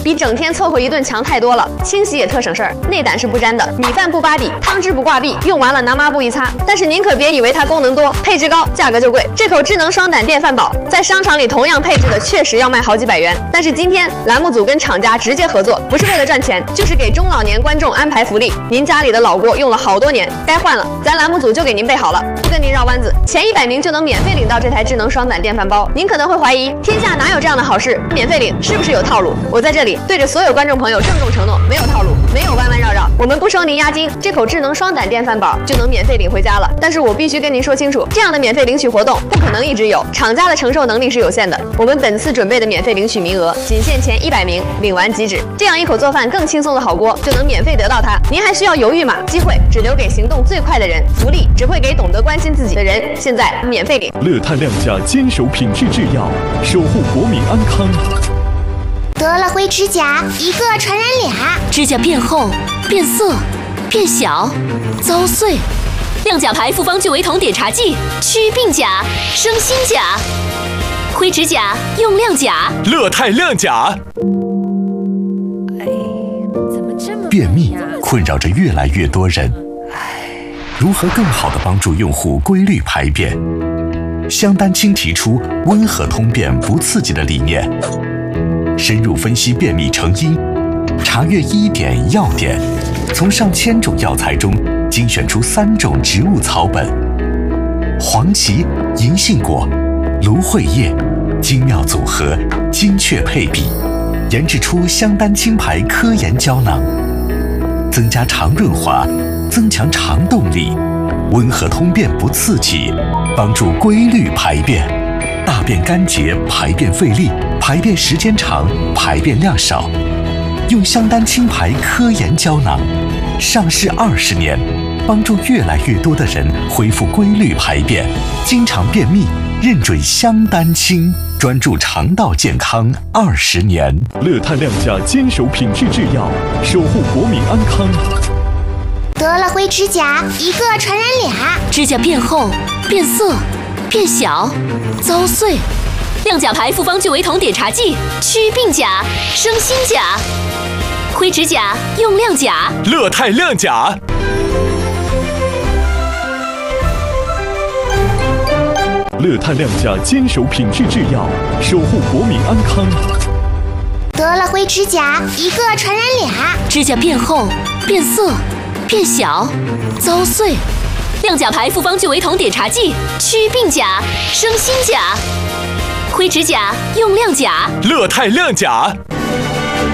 比整天凑合一顿强太多了。清洗也特省事儿，内胆是不粘的，米饭不扒底，汤汁不挂壁，用完了拿抹布一擦。但是您可别以为它功能多，配置高，价格就贵。这口智能双胆电饭煲在商场里同样配置的确实要卖好几百元，但是今天栏目组跟厂家直接合作，不是为了赚钱，就是给中老年观众安排福利。您家里的老锅用了好多年，该换了，咱栏目组就给您备好了，不跟您绕弯子，前100名就能免费领到这台智能双胆电饭煲。您可能会怀疑，天下哪有这样的好事？免费领是不是有套路？我在这里对着所有观众朋友郑重承诺，没有套路，没有弯弯绕绕，我们不收您押金，这口智能双胆电饭煲就能免费领回家了。但是我必须跟您说清楚，这样的免费领取活动不可能一直有，厂家的承受能力是有限的。我们本次准备的免费领取名额仅限前100名，领完即止。这样一口做饭更轻松的好锅就能免费得到它，您还需要犹豫吗？机会只留给行动最快的人，福利只会给懂得关心自己的人。现在免费领。 乐泰亮家坚守品质制药，守护国民安康。 得了灰指甲，一个传染俩， 指甲变厚、变色、变小、遭碎。亮甲牌复方聚维酮碘茶剂，祛病甲，生新甲。灰指甲用亮甲， 乐泰亮甲。 便秘困扰着越来越多人，如何更好地帮助用户规律排便？香丹青提出温和通便不刺激的理念，深入分析便秘成因，查阅医典药典，从上千种药材中精选出3种植物草本，黄芪、银杏果、芦荟叶，精妙组合，精确配比，研制出香丹青牌科研胶囊，增加肠润滑，增强肠动力，温和通便不刺激，帮助规律排便，大便干结，排便费力，排便时间长，排便量少。用香丹青牌科研胶囊，上市20年，帮助越来越多的人恢复规律排便，经常便秘，认准香丹青，专注肠道健康20年。 乐泰亮家坚守品质制药，守护国民安康。 得了灰指甲，一个传染俩， 指甲变厚、变色、变小、遭碎。亮甲牌复方聚维酮碘茶剂，祛病甲，生新甲。灰指甲用亮甲， 乐泰亮甲。乐泰亮家坚守品质制药，守护国民安康。 得了灰指甲，一个传染俩， 指甲变厚、变色、变小、遭碎。亮甲牌复方聚维酮碘茶剂，祛病甲，生新甲。灰指甲用亮甲， 乐泰亮甲。